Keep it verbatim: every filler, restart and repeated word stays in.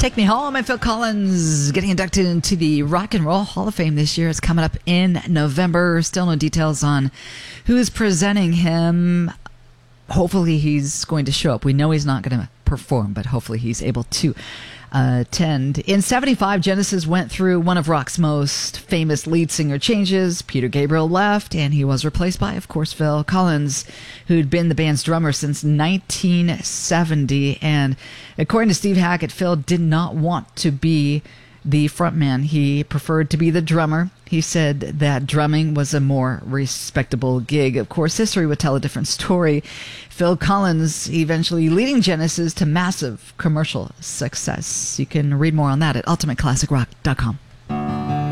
Take Me Home and Phil Collins getting inducted into the Rock and Roll Hall of Fame this year. It's coming up in November. Still no details on who's presenting him. Hopefully he's going to show up. We know he's not going to perform, but hopefully he's able to uh, attend. In seventy-five, Genesis went through one of rock's most famous lead singer changes. Peter Gabriel left, and he was replaced by, of course, Phil Collins, who'd been the band's drummer since nineteen seventy. And according to Steve Hackett, Phil did not want to be the frontman. He preferred to be the drummer. He said that drumming was a more respectable gig. Of course, history would tell a different story. Phil Collins eventually leading Genesis to massive commercial success. You can read more on that at ultimate classic rock dot com.